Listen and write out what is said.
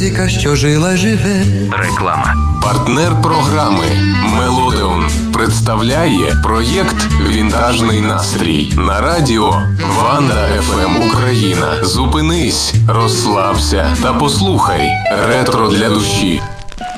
музика, що жила, живе. Реклама. Партнер програми Мелодеон представляє проєкт «Вінтажний настрій» на радіо Ванда ФМ Україна. Зупинись, розслабся та послухай ретро для душі.